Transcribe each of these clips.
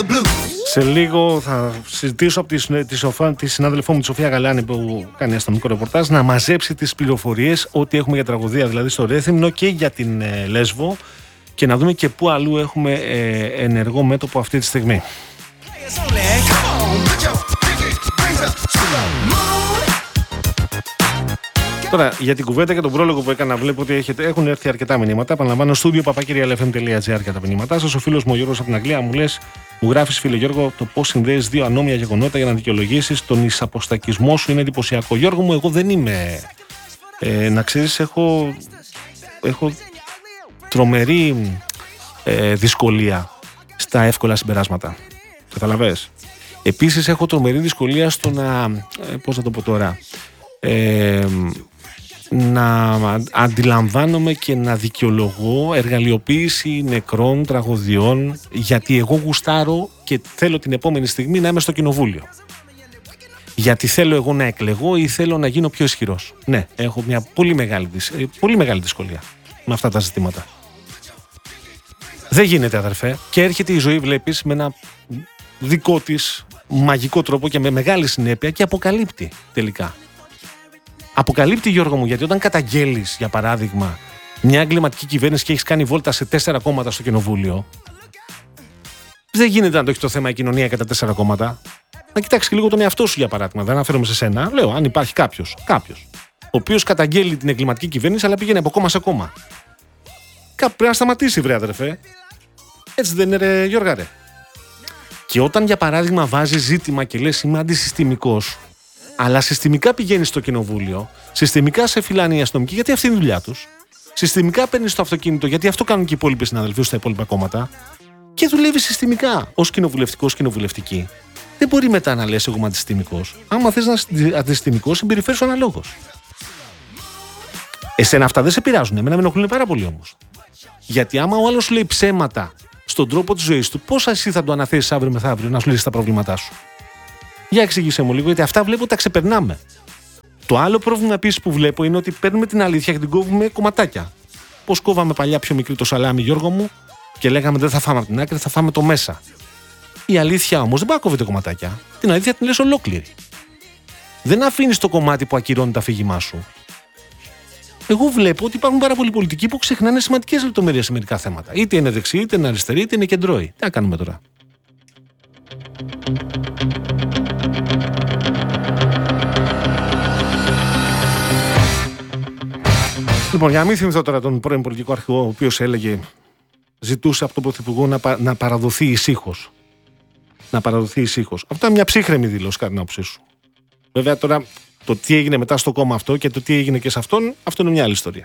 Σε λίγο θα συζητήσω από τη συνάδελφό μου τη Σοφία Γαλάνη που κάνει αστυνομικό ρεπορτάζ να μαζέψει τις πληροφορίες ό,τι έχουμε για τραγωδία δηλαδή στο Ρέθυμνο και για την Λέσβο και να δούμε και πού αλλού έχουμε ενεργό μέτωπο αυτή τη στιγμή. Τώρα, για την κουβέντα και τον πρόλογο που έκανα, βλέπω ότι έχουν έρθει αρκετά μηνύματα. Επαναλαμβάνω, στούντιο papakirialfm.gr για τα μηνύματά σας. Ο φίλος μου ο Γιώργος από την Αγγλία μου μου γράφει, φίλε Γιώργο, το πώς συνδέεις δύο ανώμια γεγονότα για να δικαιολογήσεις τον εισαποστακισμό σου είναι εντυπωσιακό. Γιώργο μου, εγώ δεν είμαι. Να ξέρεις, έχω τρομερή δυσκολία στα εύκολα συμπεράσματα. Καταλαβες. Επίσης, έχω τρομερή δυσκολία στο να. Πώς θα το πω τώρα. Να αντιλαμβάνομαι και να δικαιολογώ εργαλειοποίηση νεκρών, τραγωδιών, γιατί εγώ γουστάρω και θέλω την επόμενη στιγμή να είμαι στο κοινοβούλιο. Γιατί θέλω εγώ να εκλεγώ ή θέλω να γίνω πιο ισχυρός. Ναι, έχω μια πολύ μεγάλη δυσκολία με αυτά τα ζητήματα. Δεν γίνεται, αδερφέ, και έρχεται η ζωή, βλέπεις, με ένα δικό της μαγικό τρόπο και με μεγάλη συνέπεια και αποκαλύπτει τελικά. Αποκαλύπτει, Γιώργο μου, γιατί όταν καταγγέλεις, για παράδειγμα, μια εγκληματική κυβέρνηση και έχεις κάνει βόλτα σε 4 κόμματα στο κοινοβούλιο, δεν γίνεται να το έχει το θέμα η κοινωνία και τα 4 κόμματα. Να κοιτάξεις και λίγο τον εαυτό σου, για παράδειγμα. Δεν αναφέρομαι σε σένα. Λέω, αν υπάρχει κάποιος, ο οποίος καταγγέλει την εγκληματική κυβέρνηση, αλλά πήγαινε από κόμμα σε κόμμα. Κάπου πρέπει να σταματήσει, βρε αδερφέ. Έτσι δεν είναι, ρε Γιώργα, ρε. Και όταν, για παράδειγμα, βάζεις ζήτημα και λες είμαι αντισυστημικός, αλλά συστημικά πηγαίνεις στο κοινοβούλιο, συστημικά σε φυλάνε οι αστυνομικοί, γιατί αυτή είναι η δουλειά τους. Συστημικά παίρνεις το αυτοκίνητο, γιατί αυτό κάνουν και οι υπόλοιποι συναδελφοί στα υπόλοιπα κόμματα. Και δουλεύεις συστημικά ως κοινοβουλευτικός, κοινοβουλευτική. Δεν μπορεί μετά να λες εγώ είμαι αντισυστημικός. Άμα θες να είσαι αντισυστημικός, συμπεριφέρεσαι αναλόγως. Εσένα αυτά δεν σε πειράζουν. Εμένα με ενοχλούν πάρα πολύ όμως. Γιατί άμα ο άλλος σου λέει ψέματα στον τρόπο της ζωής του, πώς εσύ θα το αναθέσεις αύριο μεθαύριο να σου λύσεις τα προβλήματά σου. Για εξήγησέ μου λίγο, γιατί αυτά βλέπω τα ξεπερνάμε. Το άλλο πρόβλημα επίσης που βλέπω είναι ότι παίρνουμε την αλήθεια και την κόβουμε κομματάκια. Πώς κόβαμε παλιά πιο μικρή το σαλάμι, Γιώργο μου, και λέγαμε δεν θα φάμε από την άκρη, θα φάμε το μέσα. Η αλήθεια όμως δεν πάει να κόβεται κομματάκια. Την αλήθεια την λες ολόκληρη. Δεν αφήνεις το κομμάτι που ακυρώνει το αφήγημά σου. Εγώ βλέπω ότι υπάρχουν πάρα πολλοί πολιτικοί που ξεχνάνε σημαντικές λεπτομέρειες σε μερικά θέματα. Είτε είναι δεξιοί, είτε είναι αριστεροί, είτε είναι κεντρώοι. Τι να κάνουμε τώρα. Λοιπόν, για να μην θυμηθώ τώρα τον πρώην πολιτικό αρχηγό, ο οποίος ζητούσε από τον Πρωθυπουργό να παραδοθεί ησύχως. Να παραδοθεί ησύχως. Αυτό είναι μια ψύχρεμη δήλωση, κατά την άποψή σου. Βέβαια, τώρα το τι έγινε μετά στο κόμμα αυτό και το τι έγινε και σε αυτόν, αυτό είναι μια άλλη ιστορία.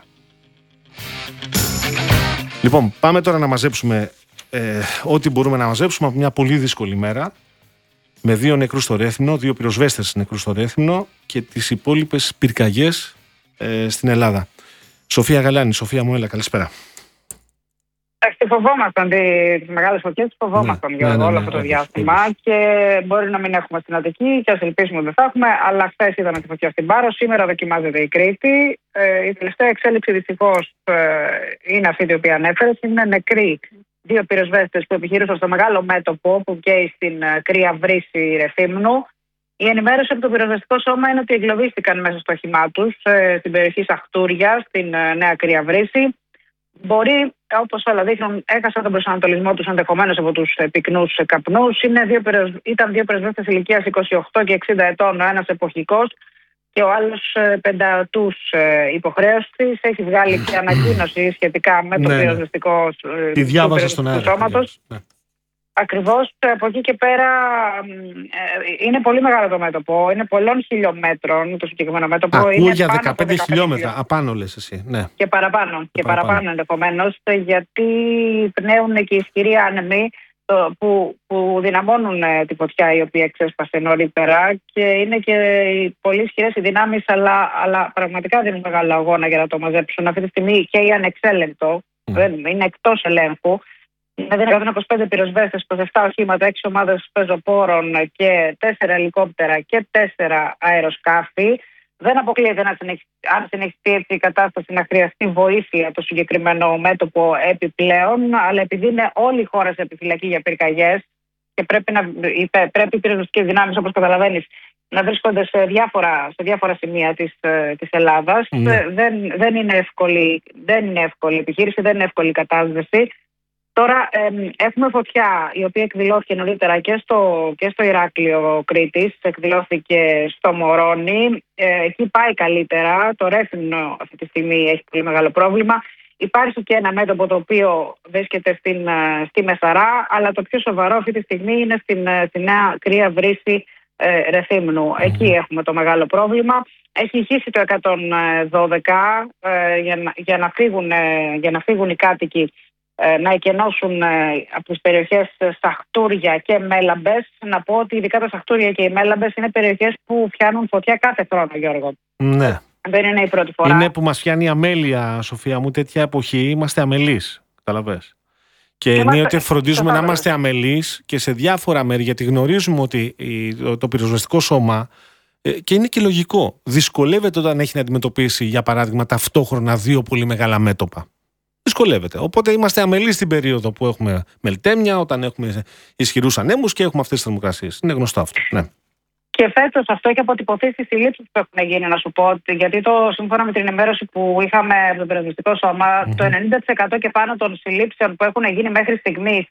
Λοιπόν, πάμε τώρα να μαζέψουμε ό,τι μπορούμε να μαζέψουμε από μια πολύ δύσκολη μέρα. Με 2 νεκρούς στο Ρέθυμνο, 2 πυροσβέστες νεκρούς στο Ρέθυμνο και τις υπόλοιπες πυρκαγιές στην Ελλάδα. Σοφία Γαλάνη, Σοφία μου, έλα, καλησπέρα. Φοβόμασταν τις μεγάλες φωτιές, φοβόμασταν όλο αυτό το διάστημα και μπορεί να μην έχουμε στην Αττική και ας ελπίσουμε ότι δεν θα έχουμε, αλλά χθες είδαμε τη φωτιά στην Πάρο, σήμερα δοκιμάζεται η Κρήτη. Η τελευταία εξέλιξη δυστυχώς είναι αυτή την οποία ανέφερες, είναι νεκροί 2 πυροσβέστες που επιχειρούσαν στο μεγάλο μέτωπο που καίει στην κρύα βρύση Ρεθύμνου. Η ενημέρωση από το πυροσβεστικό σώμα είναι ότι εγκλωβίστηκαν μέσα στο όχημά τους στην περιοχή Σαχτούρια, στην Νέα Κρύα Βρύση. Μπορεί, όπως όλα δείχνουν, έχασαν τον προσανατολισμό τους ενδεχομένως από τους πυκνούς καπνούς. Ήταν 2 πυροσβέστες ηλικίας 28 και 60 ετών, ο ένας εποχικός και ο άλλος 5ετούς υποχρέωσης. Έχει βγάλει και ανακοίνωση σχετικά με το πυροσβεστικό του σώματος. Ακριβώς, από εκεί και πέρα είναι πολύ μεγάλο το μέτωπο, είναι πολλών χιλιόμετρων το συγκεκριμένο μέτωπο. Ακούω είναι για 15 χιλιόμετρα, απάνω λες εσύ. Ναι. Και παραπάνω ενδεχομένως, γιατί πνέουν και ισχυροί άνεμοι που δυναμώνουν τη φωτιά η οποία ξέσπασε νωρίτερα και είναι και πολύ ισχυρές οι δυνάμεις, αλλά πραγματικά δίνουν μεγάλο αγώνα για να το μαζέψουν. Αυτή τη στιγμή και η ανεξέλεγκτο, είναι εκτός ελέγχου. Είναι 125 πυροσβέστες προς 7 οχήματα, 6 ομάδες πεζοπόρων και 4 ελικόπτερα και 4 αεροσκάφη. Δεν αποκλείεται αν συνεχιστεί έτσι η κατάσταση να χρειαστεί βοήθεια το συγκεκριμένο μέτωπο επιπλέον, αλλά επειδή είναι όλη η χώρα σε επιφυλακή για πυρκαγιές και πρέπει οι πυροσβεστικές δυνάμεις, όπως καταλαβαίνεις, να βρίσκονται σε διάφορα σημεία της Ελλάδας. Δεν είναι εύκολη επιχείρηση, δεν είναι εύκολη κατάσταση. Τώρα έχουμε φωτιά η οποία εκδηλώθηκε νωρίτερα και στο Ηράκλειο Κρήτης, εκδηλώθηκε στο Μορώνι. Εκεί πάει καλύτερα. Το Ρέθυμνο αυτή τη στιγμή έχει πολύ μεγάλο πρόβλημα. Υπάρχει και ένα μέτωπο το οποίο βρίσκεται στη Μεσαρά, αλλά το πιο σοβαρό αυτή τη στιγμή είναι στη Νέα Κρία Βρύση Ρεθύμνου. Εκεί έχουμε το μεγάλο πρόβλημα. Έχει χύσει το 112 για να φύγουν οι κάτοικοι, να εκενώσουν από τις περιοχές Σαχτούρια και Μέλαμπες. Να πω ότι ειδικά τα Σαχτούρια και οι Μέλαμπες είναι περιοχές που πιάνουν φωτιά κάθε χρόνο, Γιώργο. Ναι. Δεν είναι η πρώτη φορά. Είναι που μας πιάνει η αμέλεια, Σοφία μου, τέτοια εποχή. Είμαστε αμελείς, καταλαβες. Και ενίοτε φροντίζουμε να είμαστε αμελείς και σε διάφορα μέρη, γιατί γνωρίζουμε ότι το πυροσβεστικό σώμα, και είναι και λογικό, δυσκολεύεται όταν έχει να αντιμετωπίσει, για παράδειγμα, ταυτόχρονα δύο πολύ μεγάλα μέτωπα. Δυσκολεύεται. Οπότε είμαστε αμελείς στην περίοδο που έχουμε μελτέμια, όταν έχουμε ισχυρούς ανέμους και έχουμε αυτές τις θερμοκρασίες. Είναι γνωστό αυτό. Ναι. Και φέτος αυτό έχει αποτυπωθεί στις συλλήψεις που έχουν γίνει, να σου πω. Γιατί σύμφωνα με την ενημέρωση που είχαμε από το πυροσβεστικό σώμα, το 90% και πάνω των συλλήψεων που έχουν γίνει μέχρι στιγμής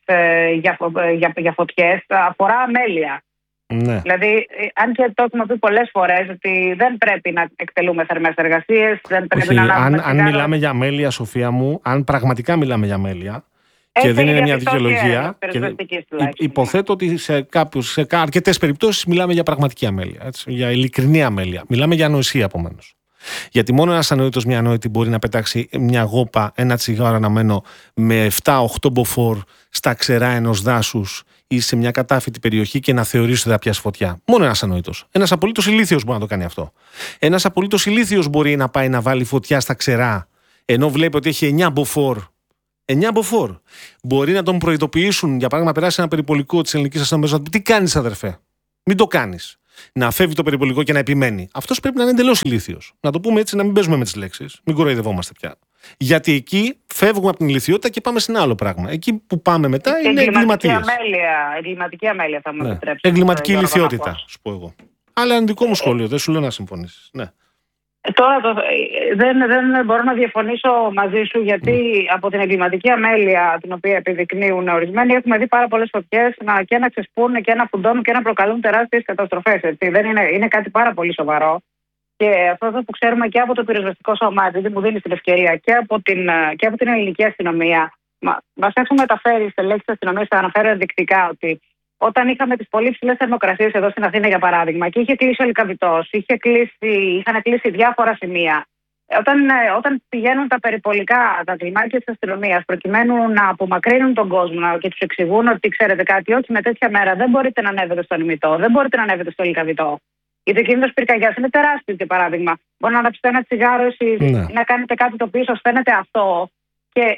για φωτιές αφορά αμέλεια. Ναι. Δηλαδή, αν και το έχουμε πει πολλές φορές, ότι δεν πρέπει να εκτελούμε θερμές εργασίες, δεν πρέπει να ανάβουμε. Αν μιλάμε για αμέλεια, Σοφία μου, αν πραγματικά μιλάμε για αμέλεια, και δεν είναι μια δικαιολογία, υποθέτω ότι σε αρκετές περιπτώσεις μιλάμε για πραγματική αμέλεια, έτσι, για ειλικρινή αμέλεια. Μιλάμε για ανοησία, επομένως. Γιατί μόνο ένας ανόητος, μια ανόητη μπορεί να πετάξει μια γόπα, ένα τσιγάρο αναμένο με 7-8 μποφόρ στα ξερά ενός δάσους ή σε μια κατάφυτη περιοχή και να θεωρήσει ότι θα πιάσει φωτιά. Μόνο ένας ανόητος. Ένας απολύτως ηλίθιος μπορεί να το κάνει αυτό. Ένας απολύτως ηλίθιος μπορεί να πάει να βάλει φωτιά στα ξερά, ενώ βλέπει ότι έχει 9 μποφόρ. 9 μποφόρ. Μπορεί να τον προειδοποιήσουν, για παράδειγμα, περάσει ένα περιπολικό της ελληνικής αστυνομίας, να πει: τι κάνεις, αδερφέ, μην το κάνεις. Να φεύγει το περιπολικό και να επιμένει. Αυτός πρέπει να είναι εντελώς ηλίθιος. Να το πούμε έτσι, να μην παίζουμε με τις λέξεις. Μην κοροϊδευόμαστε πια. Γιατί εκεί φεύγουμε από την ηλιθιότητα και πάμε σε ένα άλλο πράγμα. Εκεί που πάμε μετά είναι εγκληματίες. Εγκληματική αμέλεια, θα μου επιτρέψει. Εγκληματική ηλιθιότητα, σου πω εγώ. Αλλά είναι δικό μου σχόλιο, δεν σου λέω να συμφωνήσεις. Ναι. Τώρα δεν μπορώ να διαφωνήσω μαζί σου, γιατί από την εγκληματική αμέλεια την οποία επιδεικνύουν ορισμένοι έχουμε δει πάρα πολλές φωτιές και να ξεσπούν και να φουντώνουν και να προκαλούν τεράστιες καταστροφές. Είναι κάτι πάρα πολύ σοβαρό. Και αυτό που ξέρουμε και από το πυροσβεστικό σώμα, επειδή μου δίνει την ευκαιρία, και από την ελληνική αστυνομία, μας έχουν μεταφέρει στελέχη της αστυνομίας, θα αναφέρω ενδεικτικά, ότι όταν είχαμε τις πολύ ψηλές θερμοκρασίες εδώ στην Αθήνα, για παράδειγμα, και είχε κλείσει ο Λυκαβητός, είχαν κλείσει διάφορα σημεία. Όταν πηγαίνουν τα περιπολικά, τα κλιμάκια της αστυνομίας, προκειμένου να απομακρύνουν τον κόσμο και τους εξηγούν ότι, ξέρετε κάτι, όχι, με τέτοια μέρα δεν μπορείτε να ανέβετε στον ημιτό, δεν μπορείτε να ανέβετε στο Λυκαβητό. Γιατί ο κίνδυνος πυρκαγιάς είναι τεράστιο, για παράδειγμα. Μπορεί να ανάψετε ένα τσιγάρο εσείς, να κάνετε κάτι το οποίο σας φαίνεται αυτό και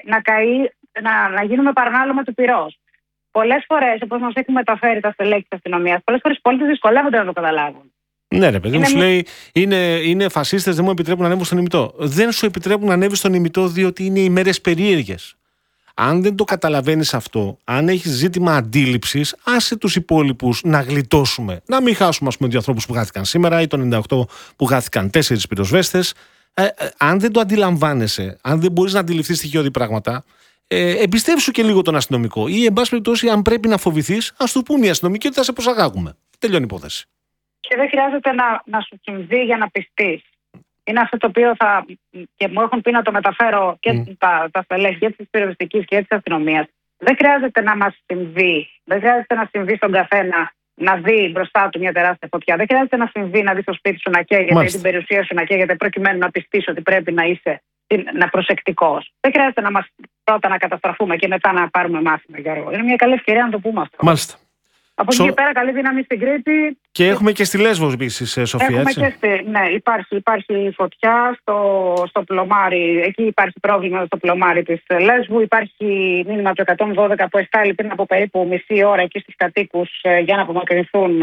να γίνουμε παρανάλωμα του πυρός. Πολλές φορές, όπως μας έχουν μεταφέρει τα στελέχη της αστυνομίας, πολλές φορές οι πολίτες δυσκολεύονται να το καταλάβουν. Ναι, ρε παιδί μου, σου λέει είναι φασίστες, δεν μου επιτρέπουν να ανέβω στον ημιτό. Δεν σου επιτρέπουν να ανέβεις στον ημιτό, διότι είναι ημέρες περίεργες. Αν δεν το καταλαβαίνεις αυτό, αν έχεις ζήτημα αντίληψης, άσε τους υπόλοιπους να γλιτώσουμε. Να μην χάσουμε, ας πούμε, δύο ανθρώπους που χάθηκαν σήμερα ή το 98 που χάθηκαν 4 πυροσβέστες. Αν δεν το αντιλαμβάνεσαι, αν δεν μπορείς να αντιληφθείς στοιχειώδη πράγματα, εμπιστεύσου και λίγο τον αστυνομικό. Ή, εν πάση περιπτώσει, αν πρέπει να φοβηθείς, ας του πούν οι αστυνομικοί ότι θα σε προσαγάγουμε. Τελειώνει η υπόθεση. Και δεν χρειάζεται να σου συμβεί για να πιστείς. Είναι αυτό το οποίο και μου έχουν πει να το μεταφέρω και τα στελέχη και της πυροσβεστικής και της αστυνομίας. Δεν χρειάζεται να μας συμβεί. Δεν χρειάζεται να συμβεί στον καθένα να δει μπροστά του μια τεράστια φωτιά. Δεν χρειάζεται να συμβεί να δει το σπίτι σου να καίγεται ή την περιουσία σου να καίγεται, προκειμένου να πιστείς ότι πρέπει να είσαι προσεκτικός. Δεν χρειάζεται πρώτα να καταστραφούμε και μετά να πάρουμε μάθημα, Γιώργο. Είναι μια καλή ευκαιρία να το πούμε αυτό. Μάλιστα. Από εκεί και πέρα, καλή δύναμη στην Κρήτη. Και έχουμε και στη Λέσβο επίσης, Σοφία. Ναι, υπάρχει φωτιά στο πλωμάρι. Εκεί υπάρχει πρόβλημα στο πλωμάρι της Λέσβου. Υπάρχει μήνυμα του 112 που εστάλει πριν από περίπου μισή ώρα εκεί στους κατοίκους για να απομακρυνθούν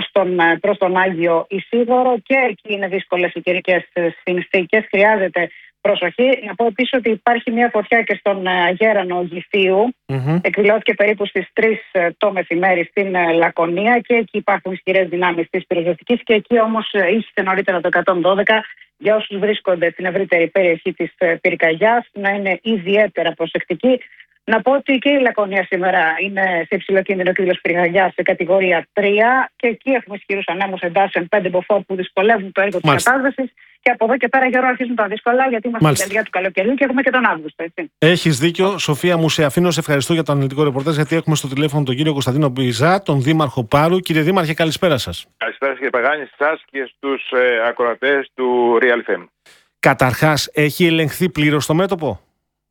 προς τον Άγιο Ισίδωρο. Και εκεί είναι δύσκολες οι καιρικές συνθήκες. Χρειάζεται προσοχή. Να πω επίσης ότι υπάρχει μια φωτιά και στον γέρανο Γυφίου. Εκδηλώθηκε περίπου στις 3 το μεσημέρι στην Λακωνία και εκεί υπάρχουν ισχυρές δυνάμεις της πυροσβεστικής και εκεί όμως ήσυχε νωρίτερα το 112 για όσους βρίσκονται στην ευρύτερη περιοχή της πυρκαγιάς να είναι ιδιαίτερα προσεκτικοί. Να πω ότι και η Λακωνία σήμερα είναι σε υψηλό κίνδυνο εκδήλωση πυρκαγιάς σε κατηγορία 3 και εκεί έχουμε ισχυρούς ανέμους εντάσεων 5 μποφόρ που δυσκολεύουν το έργο της κατάσβεσης. Και από εδώ και πέρα καιρό αρχίζουν τα δύσκολα, γιατί είμαστε στην καρδιά του καλοκαιριού και έχουμε και τον Αύγουστο. Έχεις δίκιο. Σοφία μου, σε αφήνω. Σε ευχαριστώ για το αναλυτικό ρεπορτάζ, γιατί έχουμε στο τηλέφωνο τον κύριο Κωνσταντίνο Μπιζά, τον Δήμαρχο Πάρου. Κύριε Δήμαρχε, καλησπέρα σας. Καλησπέρα κύριε Παγάνη, σε εσάς και στους ακροατές του Real FM. Καταρχάς, έχει ελεγχθεί πλήρως το μέτωπο?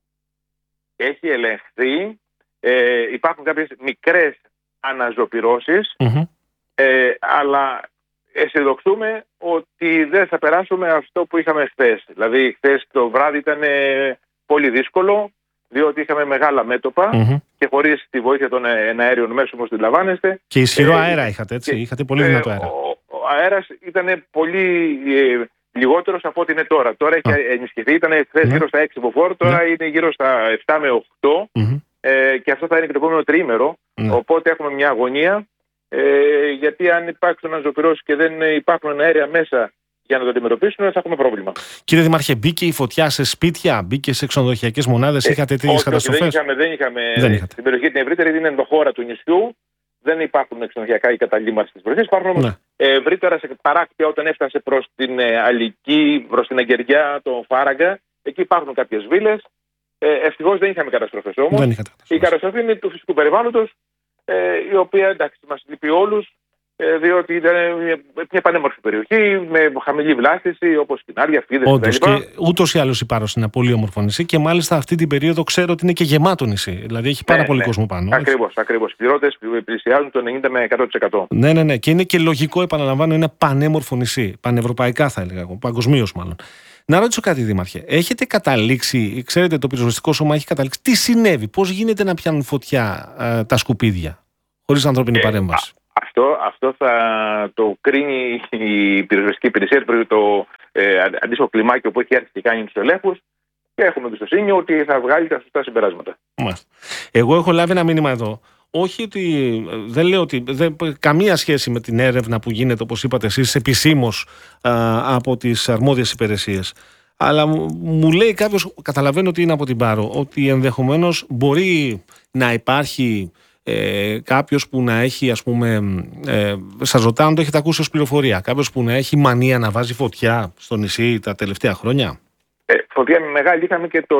Έχει ελεγχθεί. Υπάρχουν κάποιες μικρές αναζωπυρώσεις, αλλά αισιοδοξούμε ότι δεν θα περάσουμε αυτό που είχαμε χθες. Δηλαδή, χθες το βράδυ ήταν πολύ δύσκολο, διότι είχαμε μεγάλα μέτωπα και χωρίς τη βοήθεια των εναέριων μέσων, όπως την λαμβάνεστε. Και ισχυρό αέρα είχατε, έτσι. Είχατε πολύ δυνατό αέρα. Ο αέρας ήταν πολύ λιγότερος από ό,τι είναι τώρα. Τώρα έχει ενισχυθεί, ήταν χθες γύρω στα 6 μποφόρ, τώρα είναι γύρω στα 7 με 8 και αυτό θα είναι και το επόμενο τριήμερο. Οπότε έχουμε μια αγωνία. Γιατί αν υπάρξουν αναζωπυρώσεις και δεν υπάρχουν αέρια μέσα για να το αντιμετωπίσουν, θα έχουμε πρόβλημα. Κύριε Δήμαρχε, μπήκε η φωτιά σε σπίτια, μπήκε σε ξενοδοχειακές μονάδες, είχατε τέτοιες καταστροφές? Δεν είχαμε. Στην περιοχή την ευρύτερη, είναι ενδοχώρα του νησιού, δεν υπάρχουν ξενοδοχειακά ή καταλήμματα στις περιοχές. Υπάρχουν όμως ευρύτερα σε παράκτια όταν έφτασε προς την Αλική, προς την Αγκεριά, το Φάραγγα. Εκεί υπάρχουν κάποιες βίλες. Ευτυχώς δεν είχαμε καταστροφές όμως. Η καταστροφή είναι του φυσικού περιβάλλοντος, η οποία εντάξει μας λείπει όλους, διότι ήταν μια πανέμορφη περιοχή με χαμηλή βλάστηση, όπως Κινάρια, Φίδες κτλ. Και ούτως ή άλλως η Πάρος είναι ένα πολύ όμορφο νησί και μάλιστα αυτή την περίοδο ξέρω ότι είναι και γεμάτο νησί. Δηλαδή έχει πάρα πολύ κόσμο πάνω. Ακριβώς. Οι πληρώτες πλησιάζουν το 90 με 100%. Ναι. Και είναι και λογικό, επαναλαμβάνω, είναι πανέμορφο νησί. Πανευρωπαϊκά θα έλεγα εγώ, παγκοσμίως μάλλον. Να ρωτήσω κάτι, Δήμαρχε. Έχετε καταλήξει, ξέρετε, το πυροσβεστικό σώμα έχει καταλήξει, τι συνέβη, πώς γίνεται να πιάνουν φωτιά τα σκουπίδια χωρίς ανθρώπινη παρέμβαση? Αυτό θα το κρίνει η πυροσβεστική υπηρεσία, το αντίστοιχο κλιμάκιο που έχει έρθει και κάνει τους ελέγχους, και έχουμε εμπιστοσύνη ότι θα βγάλει τα σωστά συμπεράσματα. Εγώ έχω λάβει ένα μήνυμα εδώ. Όχι ότι δεν λέω ότι καμία σχέση με την έρευνα που γίνεται, όπως είπατε εσείς, επισήμως από τις αρμόδιες υπηρεσίες. Αλλά μου λέει κάποιος, καταλαβαίνω ότι είναι από την Πάρο, ότι ενδεχομένως μπορεί να υπάρχει κάποιος που να έχει, ας πούμε, σας ρωτάω αν το έχετε ακούσει ως πληροφορία, κάποιος που να έχει μανία να βάζει φωτιά στο νησί τα τελευταία χρόνια. Φωτιά μεγάλη είχαμε και το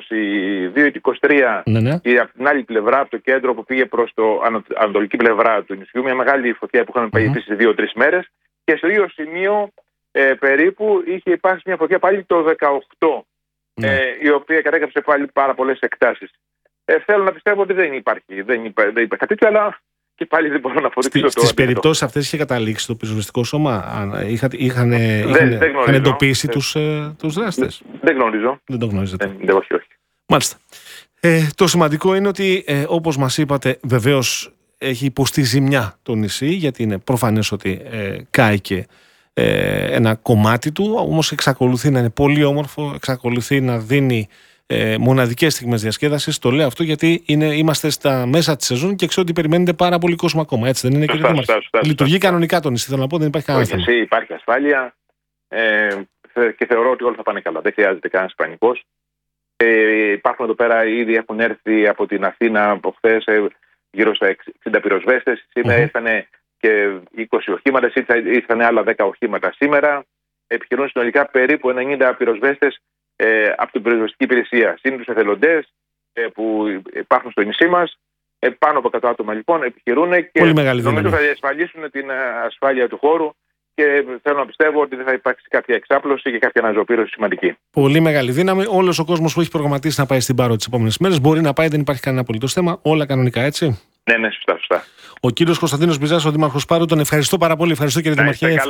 22-23 και από την άλλη πλευρά, από το κέντρο που πήγε προς το ανατολική πλευρά του νησιού, μια μεγάλη φωτιά που είχαμε παγιθεί σε 2-3 μέρες, και στο ίδιο σημείο περίπου είχε υπάρξει μια φωτιά πάλι το 18, η οποία κατέκαψε πάλι πάρα πολλές εκτάσεις. Θέλω να πιστεύω ότι δεν υπάρχει κάτι τέτοιο, αλλά και πάλι δεν μπορώ να αποδείξω το. Στις περιπτώσεις αυτές είχε καταλήξει το πυροσβεστικό σώμα, είχαν εντοπίσει τους δράστες? Δεν γνωρίζω. Δεν το γνωρίζετε? Όχι. Μάλιστα. Το σημαντικό είναι ότι, όπως μας είπατε, βεβαίως έχει υποστεί ζημιά το νησί, γιατί είναι προφανές ότι κάηκε ένα κομμάτι του, όμως εξακολουθεί να είναι πολύ όμορφο, εξακολουθεί να δίνει μοναδικές στιγμές διασκέδασης. Το λέω αυτό γιατί είμαστε στα μέσα της σεζόν και ξέρω ότι περιμένετε πάρα πολύ κόσμο ακόμα. Έτσι δεν είναι, κύριε Δήμαρχε? Λειτουργεί κανονικά το νησί, θέλω να πω, δεν υπάρχει κανένα θέμα. Υπάρχει ασφάλεια και θεωρώ ότι όλα θα πάνε καλά. Δεν χρειάζεται κανένας πανικός. Υπάρχουν εδώ πέρα, ήδη έχουν έρθει από την Αθήνα από χθες γύρω στα 60 πυροσβέστες. Σήμερα ήρθαν και 20 οχήματα, ήρθαν άλλα 10 οχήματα σήμερα. Επιχειρούν συνολικά περίπου 90 πυροσβέστες από την πυροσβεστική υπηρεσία. Είναι τους εθελοντές που υπάρχουν στο νησί μας. Πάνω από 100 άτομα λοιπόν επιχειρούν και νομίζω θα διασφαλίσουν την ασφάλεια του χώρου, και θέλω να πιστεύω ότι δεν θα υπάρξει κάποια εξάπλωση και κάποια αναζωπήρωση σημαντική. Πολύ μεγάλη δύναμη. Όλος ο κόσμος που έχει προγραμματίσει να πάει στην Πάρο τις επόμενες μέρες μπορεί να πάει, δεν υπάρχει κανένα απολύτως θέμα. Όλα κανονικά, έτσι. Ναι, σωστά. Ο κύριος Κωνσταντίνος Μπιζάς, ο Δήμαρχος Πάρου, τον ευχαριστώ πάρα πολύ. Ευχαριστώ, κύριε Δήμαρχε.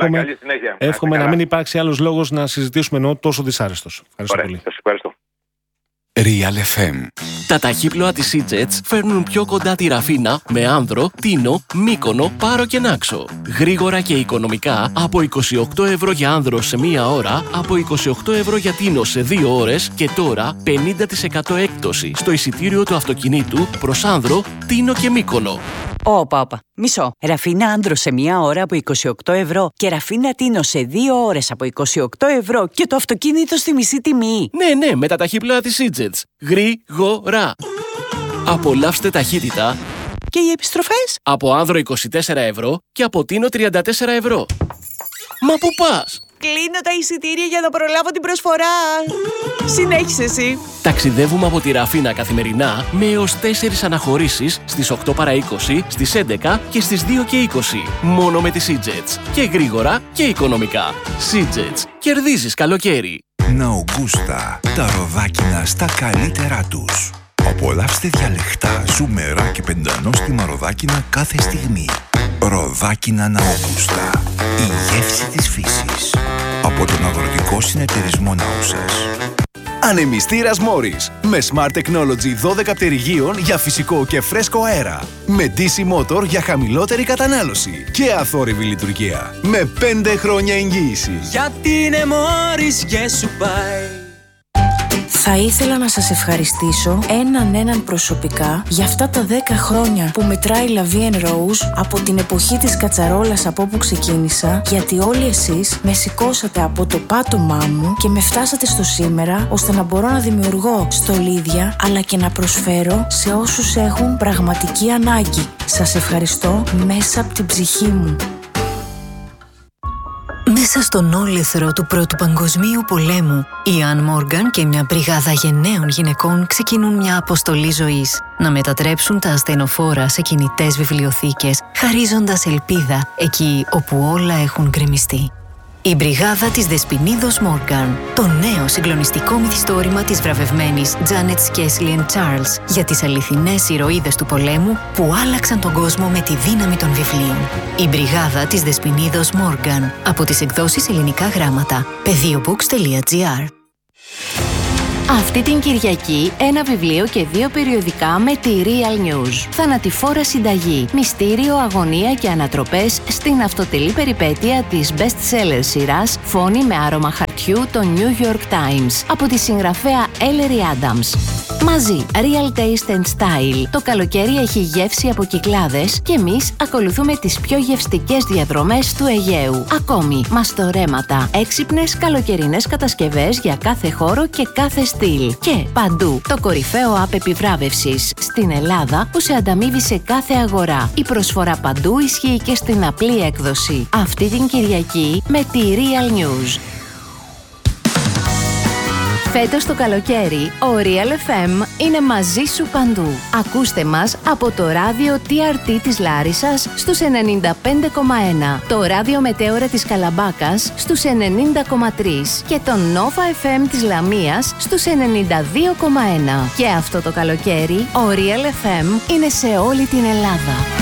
Εύχομαι να μην υπάρξει άλλος λόγος να συζητήσουμε τόσο δυσάρεστος. Ευχαριστώ πολύ. Σας ευχαριστώ. Real FM. Τα ταχύπλοα της Seajets φέρνουν πιο κοντά τη Ραφίνα με Άνδρο, Τίνο, Μύκονο, Πάρο και Νάξο. Γρήγορα και οικονομικά από 28 ευρώ για Άνδρο σε 1 ώρα, από 28 ευρώ για Τίνο σε 2 ώρες και τώρα 50% έκπτωση στο εισιτήριο του αυτοκινήτου προς Άνδρο, Τίνο και Μύκονο. Όπα. Μισό. Ραφίνα Άνδρο σε 1 ώρα από 28 ευρώ και Ραφίνα Τίνο σε 2 ώρες από 28 ευρώ και το αυτοκίνητο στη μισή τιμή. Ναι, με τα ταχύπλοα της Seajets. Γρήγορα. Απολαύστε ταχύτητα. Και οι επιστροφές? Από Άνδρο 24 ευρώ και από Τίνο 34 ευρώ. Μα πού πας? Κλείνω τα εισιτήρια για να προλάβω την προσφορά. Συνέχισε εσύ. Ταξιδεύουμε από τη Ραφίνα καθημερινά με έως 4 αναχωρήσεις στις 8 παρά 20, στις 11 και στις 2 και 20. Μόνο με τη Seajets. Και γρήγορα και οικονομικά. Seajets. Κερδίζεις καλοκαίρι. Ναουγκούστα. Τα ροδάκινα στα καλύτερά τους. Απολαύστε διαλεκτά, ζουμερά και πεντανόστιμα ροδάκινα κάθε στιγμή. Ροδάκινα Ναουγκούστα. Η γεύση της φύσης. Από τον Αγροτικό Συνεταιρισμό Νάουσας. Ανεμιστήρας Morris. Με Smart Technology 12 πτερυγίων για φυσικό και φρέσκο αέρα. Με DC Motor για χαμηλότερη κατανάλωση. Και αθόρυβη λειτουργία. Με 5 χρόνια εγγύηση. Γιατί είναι Morris και σου πάει. Θα ήθελα να σας ευχαριστήσω έναν προσωπικά για αυτά τα 10 χρόνια που μετράει La Vie en Rose από την εποχή της κατσαρόλας από όπου ξεκίνησα, γιατί όλοι εσείς με σηκώσατε από το πάτωμά μου και με φτάσατε στο σήμερα, ώστε να μπορώ να δημιουργώ στολίδια αλλά και να προσφέρω σε όσους έχουν πραγματική ανάγκη. Σας ευχαριστώ μέσα από την ψυχή μου. Μέσα στον όλεθρο του Πρώτου Παγκοσμίου Πολέμου, η Ann Morgan και μια μπριγάδα γενναίων γυναικών ξεκινούν μια αποστολή ζωής. Να μετατρέψουν τα ασθενοφόρα σε κινητές βιβλιοθήκες, χαρίζοντας ελπίδα εκεί όπου όλα έχουν γκρεμιστεί. Η μπριγάδα της Δεσποινίδος Μόργαν. Το νέο συγκλονιστικό μυθιστόρημα της βραβευμένης Janet Skeslien Charles για τις αληθινές ηρωίδες του πολέμου που άλλαξαν τον κόσμο με τη δύναμη των βιβλίων. Η μπριγάδα της Δεσποινίδος Μόργαν. Από τις εκδόσεις Ελληνικά Γράμματα. Πεδίobooks.gr. Αυτή την Κυριακή ένα βιβλίο και 2 περιοδικά με τη Real News. Θανατηφόρα συνταγή, μυστήριο, αγωνία και ανατροπές στην αυτοτελή περιπέτεια της best-seller σειράς Φόνη με άρωμα χαρτιού το New York Times από τη συγγραφέα Ellery Adams. Μαζί, Real Taste and Style. Το καλοκαίρι έχει γεύση από Κυκλάδες και εμείς ακολουθούμε τις πιο γευστικές διαδρομές του Αιγαίου. Ακόμη, μαστορέματα, έξυπνες καλοκαιρινές κατασκευές για κάθε χώρο και κάθε στυλ. Και παντού, το κορυφαίο app επιβράβευσης στην Ελλάδα που σε ανταμείβει σε κάθε αγορά. Η προσφορά παντού ισχύει και στην απλή έκδοση. Αυτή την Κυριακή με τη Real News. Φέτος το καλοκαίρι, ο Real FM είναι μαζί σου παντού. Ακούστε μας από το ράδιο TRT της Λάρισσας στους 95,1, το ράδιο Μετέωρα της Καλαμπάκας στους 90,3 και το Nova FM της Λαμίας στους 92,1. Και αυτό το καλοκαίρι, ο Real FM είναι σε όλη την Ελλάδα.